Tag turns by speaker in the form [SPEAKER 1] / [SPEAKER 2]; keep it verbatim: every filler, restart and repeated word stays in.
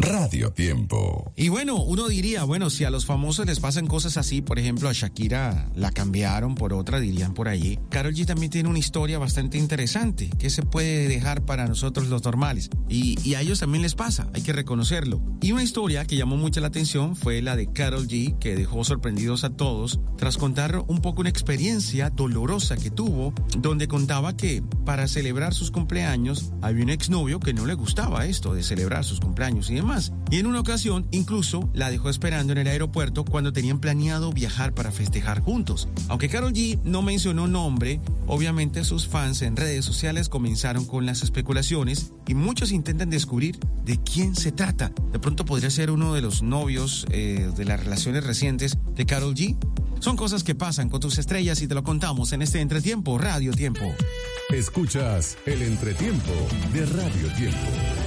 [SPEAKER 1] Radio Tiempo.
[SPEAKER 2] Y bueno, uno diría, bueno, si a los famosos les pasan cosas así, por ejemplo, a Shakira la cambiaron por otra, dirían por allí. Karol G también tiene una historia bastante interesante que se puede dejar para nosotros los normales. Y, y a ellos también les pasa, hay que reconocerlo. Y una historia que llamó mucho la atención fue la de Karol G, que dejó sorprendidos a todos tras contar un poco una experiencia dolorosa que tuvo, donde contaba que para celebrar sus cumpleaños había un exnovio que no le gustaba esto de celebrar sus cumpleaños y demás. Y en una ocasión, incluso, la dejó esperando en el aeropuerto cuando tenían planeado viajar para festejar juntos. Aunque Karol G no mencionó nombre, obviamente sus fans en redes sociales comenzaron con las especulaciones y muchos intentan descubrir de quién se trata. De pronto podría ser uno de los novios eh, de las relaciones recientes de Karol G. Son cosas que pasan con tus estrellas y te lo contamos en este Entretiempo, Radio Tiempo.
[SPEAKER 1] Escuchas el Entretiempo de Radio Tiempo.